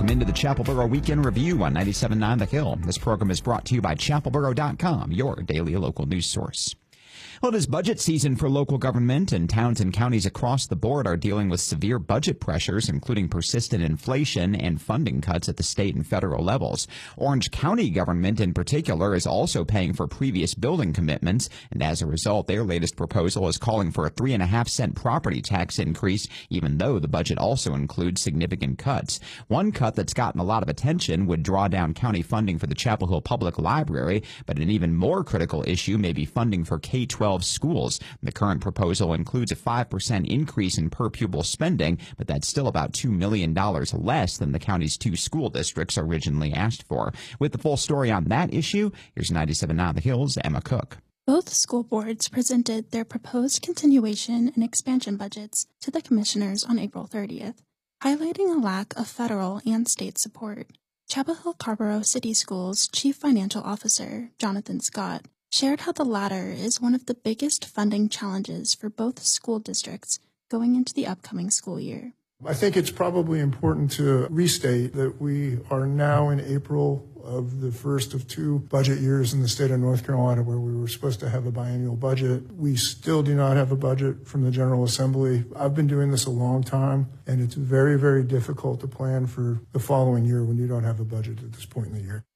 Welcome into the Chapelboro Weekend Review on 97.9 The Hill. This program is brought to you by chapelboro.com, your daily local news source. Well, it is budget season for local government, and towns and counties across the board are dealing with severe budget pressures, including persistent inflation and funding cuts at the state and federal levels. Orange County government in particular is also paying for previous building commitments, and as a result, their latest proposal is calling for a 3.5-cent property tax increase, even though the budget also includes significant cuts. One cut that's gotten a lot of attention would draw down county funding for the Chapel Hill Public Library, but an even more critical issue may be funding for K-12 schools. The current proposal includes a 5% increase in per pupil spending, but that's still about $2 million less than the county's two school districts originally asked for. With the full story on that issue, here's 97.9 The Hill's Emma Cook. Both school boards presented their proposed continuation and expansion budgets to the commissioners on April 30th, highlighting a lack of federal and state support. Chapel Hill Carrboro City Schools Chief Financial Officer Jonathan Scott shared how the latter is one of the biggest funding challenges for both school districts going into the upcoming school year. I think it's probably important to restate that we are now in April of the first of two budget years in the state of North Carolina where we were supposed to have a biennial budget. We still do not have a budget from the General Assembly. I've been doing this a long time, and it's very, very difficult to plan for the following year when you don't have a budget at this point in the year.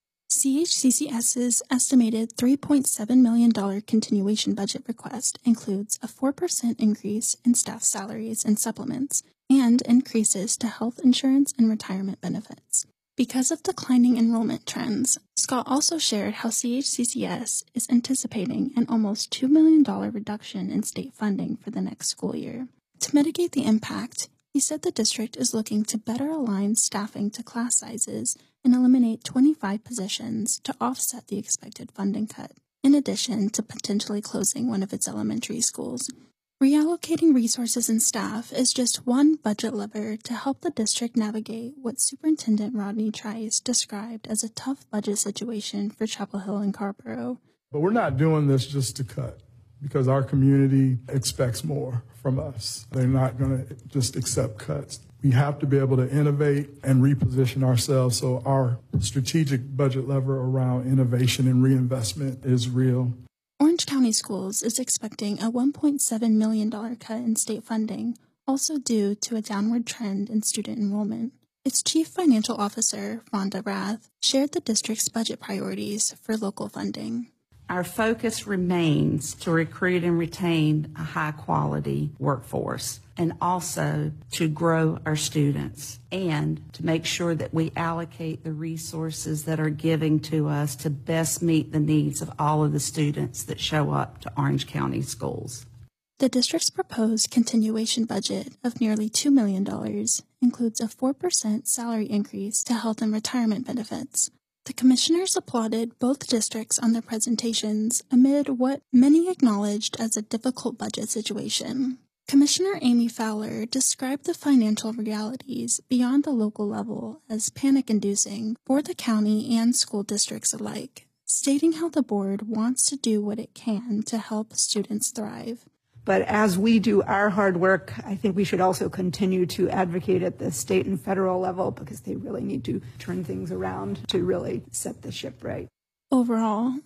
CHCCS's estimated $3.7 million continuation budget request includes a 4% increase in staff salaries and supplements and increases to health insurance and retirement benefits. Because of declining enrollment trends, Scott also shared how CHCCS is anticipating an almost $2 million reduction in state funding for the next school year. To mitigate the impact, he said the district is looking to better align staffing to class sizes and eliminate 25 positions to offset the expected funding cut, in addition to potentially closing one of its elementary schools. Reallocating resources and staff is just one budget lever to help the district navigate what Superintendent Rodney Trice described as a tough budget situation for Chapel Hill and Carrboro. But we're not doing this just to cut, because our community expects more from us. They're not going to just accept cuts. We have to be able to innovate and reposition ourselves, so our strategic budget lever around innovation and reinvestment is real. Orange County Schools is expecting a $1.7 million cut in state funding, also due to a downward trend in student enrollment. Its Chief Financial Officer, Rhonda Rath, shared the district's budget priorities for local funding. Our focus remains to recruit and retain a high-quality workforce, and also to grow our students and to make sure that we allocate the resources that are given to us to best meet the needs of all of the students that show up to Orange County schools. The district's proposed continuation budget of nearly $2 million includes a 4% salary increase to health and retirement benefits. The commissioners applauded both districts on their presentations amid what many acknowledged as a difficult budget situation. Commissioner Amy Fowler described the financial realities beyond the local level as panic-inducing for the county and school districts alike, stating how the board wants to do what it can to help students thrive. But as we do our hard work, I think we should also continue to advocate at the state and federal level because they really need to turn things around to really set the ship right. Overall,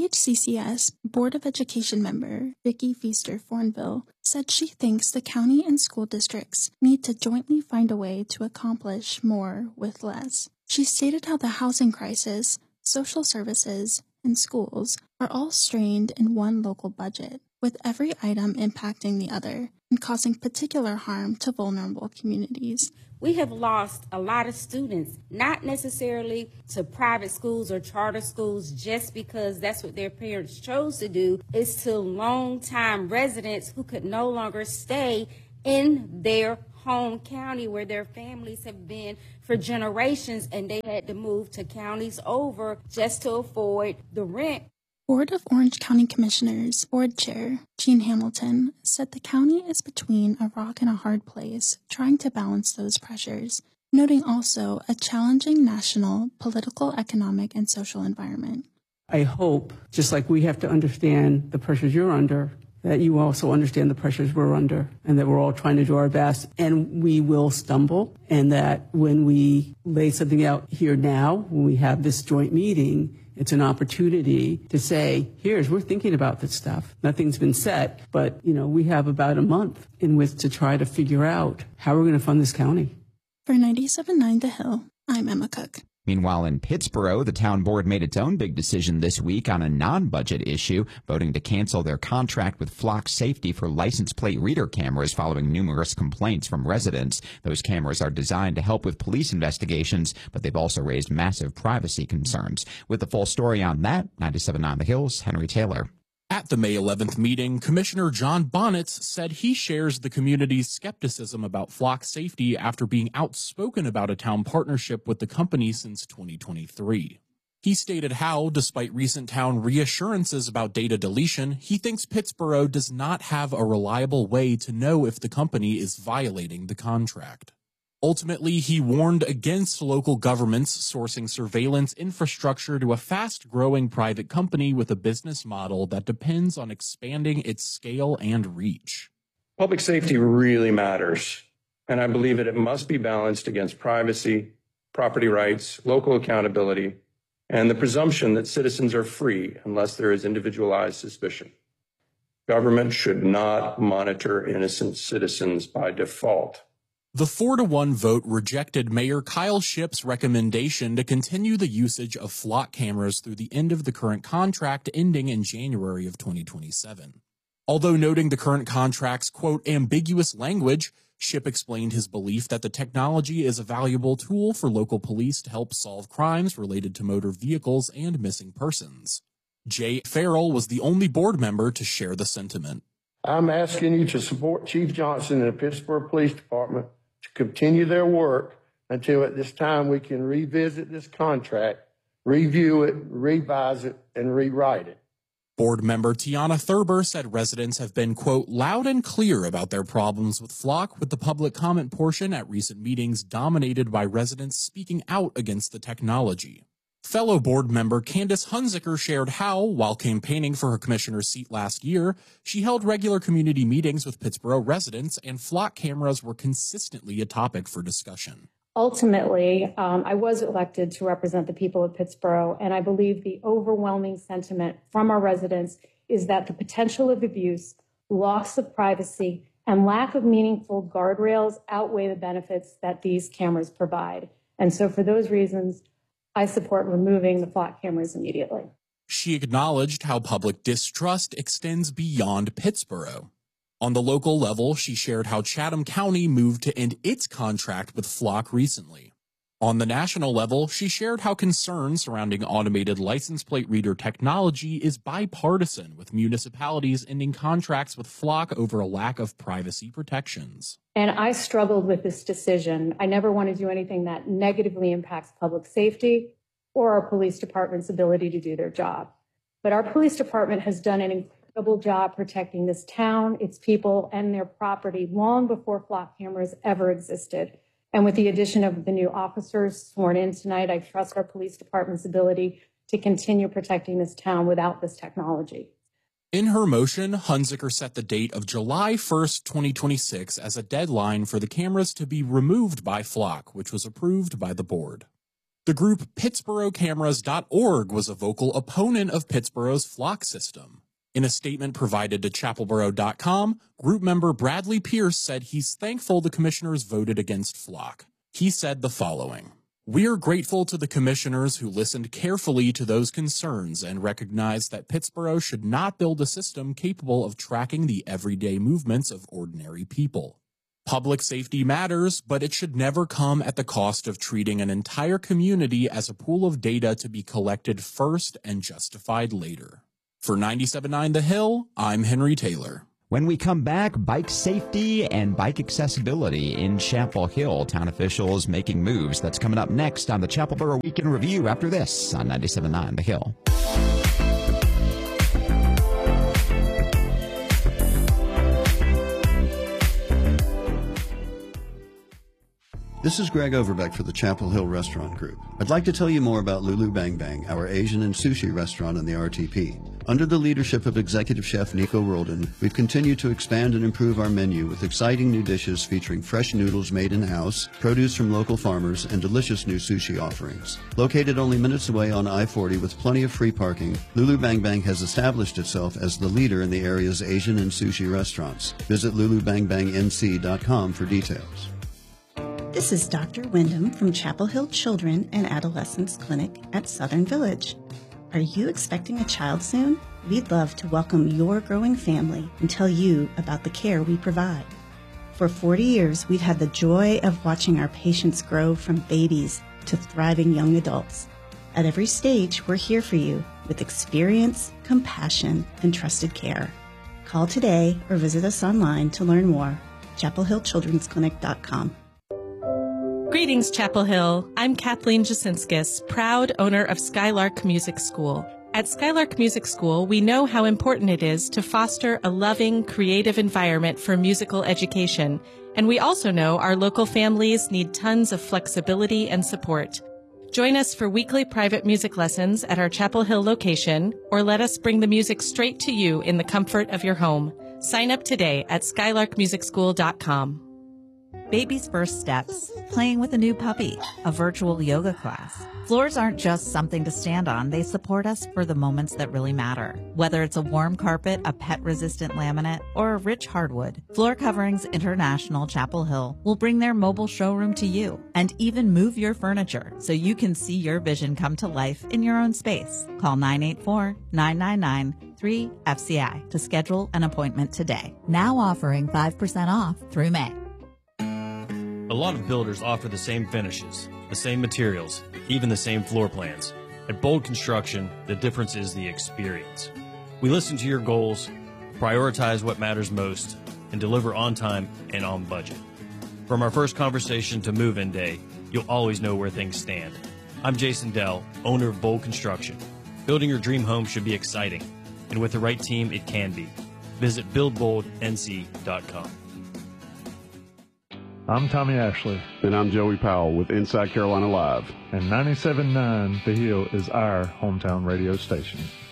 CHCCS Board of Education member Vicki Feaster Fornville said she thinks the county and school districts need to jointly find a way to accomplish more with less. She stated how the housing crisis, social services, and schools are all strained in one local budget, with every item impacting the other and causing particular harm to vulnerable communities. We have lost a lot of students, not necessarily to private schools or charter schools just because that's what their parents chose to do. It's to longtime residents who could no longer stay in their home county where their families have been for generations, and they had to move to counties over just to avoid the rent. Board of Orange County Commissioners Board Chair Jean Hamilton said the county is between a rock and a hard place, trying to balance those pressures, noting also a challenging national, political, economic, and social environment. I hope, just like we have to understand the pressures you're under, that you also understand the pressures we're under and that we're all trying to do our best and we will stumble, and that when we lay something out here now, when we have this joint meeting, it's an opportunity to say, we're thinking about this stuff. Nothing's been set, but, we have about a month in which to try to figure out how we're going to fund this county. For 97.9 The Hill, I'm Emma Cook. Meanwhile, in Pittsboro, the town board made its own big decision this week on a non-budget issue, voting to cancel their contract with Flock Safety for license plate reader cameras following numerous complaints from residents. Those cameras are designed to help with police investigations, but they've also raised massive privacy concerns. With the full story on that, 97.9 The Hill's Henry Taylor. At the May 11th meeting, Commissioner John Bonnetz said he shares the community's skepticism about Flock Safety after being outspoken about a town partnership with the company since 2023. He stated how, despite recent town reassurances about data deletion, he thinks Pittsboro does not have a reliable way to know if the company is violating the contract. Ultimately, he warned against local governments sourcing surveillance infrastructure to a fast-growing private company with a business model that depends on expanding its scale and reach. Public safety really matters, and I believe that it must be balanced against privacy, property rights, local accountability, and the presumption that citizens are free unless there is individualized suspicion. Government should not monitor innocent citizens by default. The 4-1 vote rejected Mayor Kyle Shipp's recommendation to continue the usage of Flock cameras through the end of the current contract ending in January of 2027. Although noting the current contract's, quote, ambiguous language, Shipp explained his belief that the technology is a valuable tool for local police to help solve crimes related to motor vehicles and missing persons. Jay Farrell was the only board member to share the sentiment. I'm asking you to support Chief Johnson and the Pittsboro Police Department to continue their work until at this time we can revisit this contract, review it, revise it, and rewrite it. Board member Tiana Thurber said residents have been, quote, loud and clear about their problems with Flock, with the public comment portion at recent meetings dominated by residents speaking out against the technology. Fellow board member Candace Hunziker shared how, while campaigning for her commissioner's seat last year, she held regular community meetings with Pittsboro residents, and Flock cameras were consistently a topic for discussion. Ultimately, I was elected to represent the people of Pittsboro, and I believe the overwhelming sentiment from our residents is that the potential of abuse, loss of privacy, and lack of meaningful guardrails outweigh the benefits that these cameras provide. And so for those reasons, I support removing the Flock cameras immediately. She acknowledged how public distrust extends beyond Pittsboro. On the local level, she shared how Chatham County moved to end its contract with Flock recently. On the national level, she shared how concern surrounding automated license plate reader technology is bipartisan, with municipalities ending contracts with Flock over a lack of privacy protections. And I struggled with this decision. I never want to do anything that negatively impacts public safety or our police department's ability to do their job. But our police department has done an incredible job protecting this town, its people, and their property long before Flock cameras ever existed. And with the addition of the new officers sworn in tonight, I trust our police department's ability to continue protecting this town without this technology. In her motion, Hunziker set the date of July 1st, 2026 as a deadline for the cameras to be removed by Flock, which was approved by the board. The group PittsboroCameras.org was a vocal opponent of Pittsboro's Flock system. In a statement provided to chapelboro.com, group member Bradley Pierce said he's thankful the commissioners voted against Flock. He said the following: "We are grateful to the commissioners who listened carefully to those concerns and recognized that Pittsboro should not build a system capable of tracking the everyday movements of ordinary people. Public safety matters, but it should never come at the cost of treating an entire community as a pool of data to be collected first and justified later." For 97.9 The Hill, I'm Henry Taylor. When we come back, bike safety and bike accessibility in Chapel Hill. Town officials making moves. That's coming up next on the Chapelboro Week in Review after this on 97.9 The Hill. This is Greg Overbeck for the Chapel Hill Restaurant Group. I'd like to tell you more about Lulu Bang Bang, our Asian and sushi restaurant in the RTP. Under the leadership of Executive Chef Nico Roldan, we've continued to expand and improve our menu with exciting new dishes featuring fresh noodles made in-house, produce from local farmers, and delicious new sushi offerings. Located only minutes away on I-40 with plenty of free parking, Lulu Bang Bang has established itself as the leader in the area's Asian and sushi restaurants. Visit lulubangbangnc.com for details. This is Dr. Wyndham from Chapel Hill Children and Adolescents Clinic at Southern Village. Are you expecting a child soon? We'd love to welcome your growing family and tell you about the care we provide. For 40 years, we've had the joy of watching our patients grow from babies to thriving young adults. At every stage, we're here for you with experience, compassion, and trusted care. Call today or visit us online to learn more. ChapelHillChildren'sClinic.com. Greetings, Chapel Hill. I'm Kathleen Jasinskis, proud owner of Skylark Music School. At Skylark Music School, we know how important it is to foster a loving, creative environment for musical education, and we also know our local families need tons of flexibility and support. Join us for weekly private music lessons at our Chapel Hill location, or let us bring the music straight to you in the comfort of your home. Sign up today at skylarkmusicschool.com. Baby's first steps, playing with a new puppy, a virtual yoga class. Floors aren't just something to stand on. They support us for the moments that really matter. Whether it's a warm carpet, a pet-resistant laminate, or a rich hardwood, Floor Coverings International Chapel Hill will bring their mobile showroom to you and even move your furniture so you can see your vision come to life in your own space. Call 984-999-3FCI to schedule an appointment today. Now offering 5% off through May. A lot of builders offer the same finishes, the same materials, even the same floor plans. At Bold Construction, the difference is the experience. We listen to your goals, prioritize what matters most, and deliver on time and on budget. From our first conversation to move-in day, you'll always know where things stand. I'm Jason Dell, owner of Bold Construction. Building your dream home should be exciting, and with the right team, it can be. Visit buildboldnc.com. I'm Tommy Ashley. And I'm Joey Powell with Inside Carolina Live. And 97.9 The Hill is our hometown radio station.